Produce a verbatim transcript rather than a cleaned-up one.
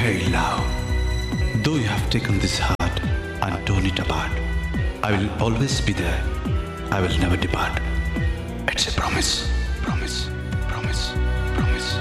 Hey love, though you have taken this heart and torn it apart, I will always be there. I will never depart. It's a promise, promise, promise, promise.